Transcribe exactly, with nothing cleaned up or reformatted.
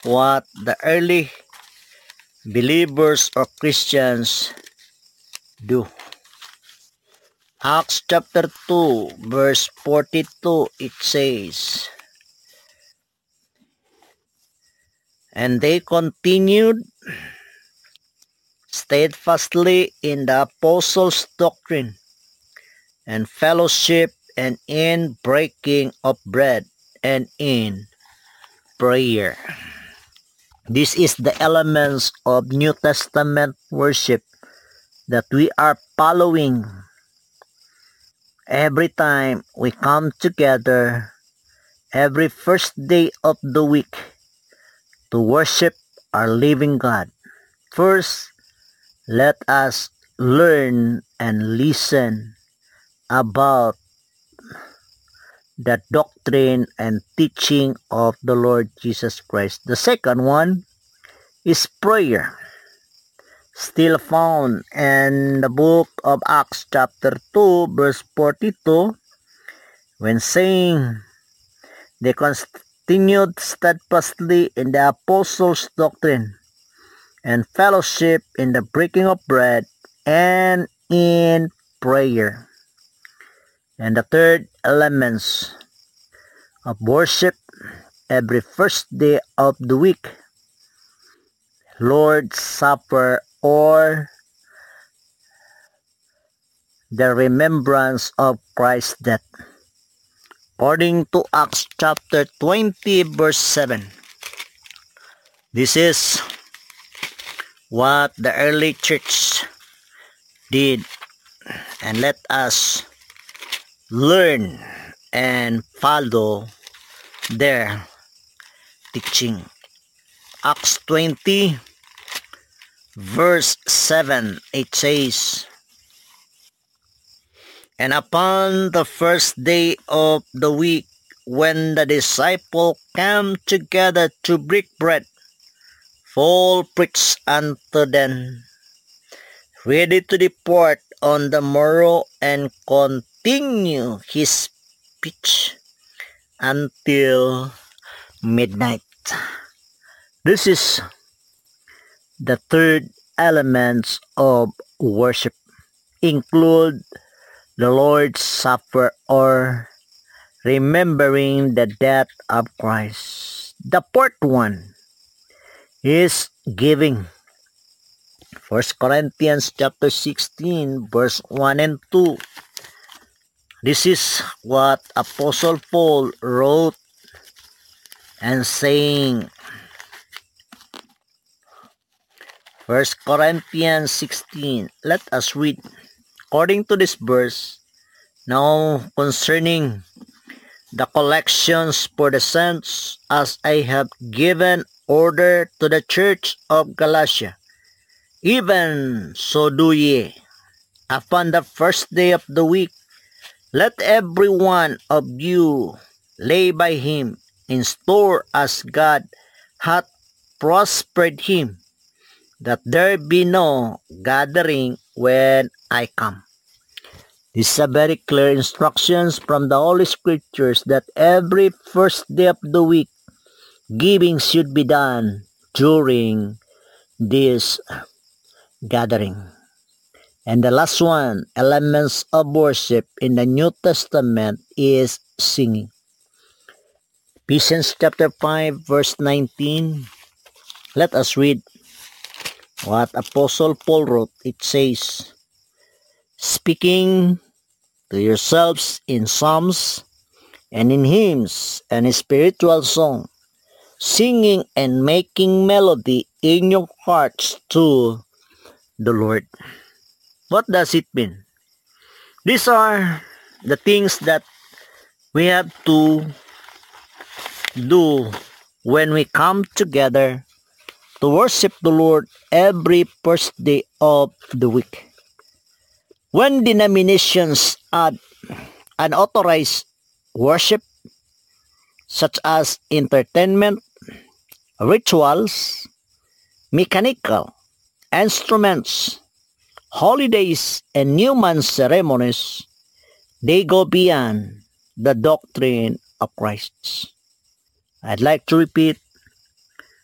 what the early believers or Christians do. Acts chapter two, verse forty-two, it says, "And they continued steadfastly in the apostles' doctrine and fellowship, and in breaking of bread, and in prayer." This is the elements of New Testament worship that we are following every time we come together every first day of the week to worship our living God. First, let us learn and listen about the doctrine and teaching of the Lord Jesus Christ. The second one is prayer, still found in the book of Acts chapter two, verse forty-two, when saying, "They continued steadfastly in the apostles' doctrine and fellowship, in the breaking of bread, and in prayer." And the third elements of worship every first day of the week, Lord's Supper, or the remembrance of Christ's death. According to Acts chapter twenty, verse seven, this is what the early church did, and let us learn and follow their teaching. Acts twenty, verse seven, it says, "And upon the first day of the week, when the disciples came together to break bread, Paul preached unto them, ready to depart on the morrow, and continue his speech until midnight." This is the third elements of worship, include the Lord's Supper, or remembering the death of Christ. The fourth one is giving. First Corinthians chapter sixteen, verse one and two. This is what Apostle Paul wrote and saying, First Corinthians sixteen, let us read. According to this verse, "Now concerning the collections for the saints, as I have given order to the church of Galatia, even so do ye. Upon the first day of the week, let every one of you lay by him in store as God hath prospered him, that there be no gathering when I come." This is a very clear instructions from the Holy Scriptures that every first day of the week, giving should be done during this gathering. And the last one, elements of worship in the New Testament, is singing. Ephesians chapter five, verse nineteen. Let us read what Apostle Paul wrote. It says, "Speaking to yourselves in psalms and in hymns and spiritual song, singing and making melody in your hearts to the Lord." What does it mean? These are the things that we have to do when we come together to worship the Lord every first day of the week. When denominations add unauthorized worship, such as entertainment, rituals, mechanical instruments, holidays, and New Moon ceremonies, they go beyond the doctrine of Christ. I'd like to repeat,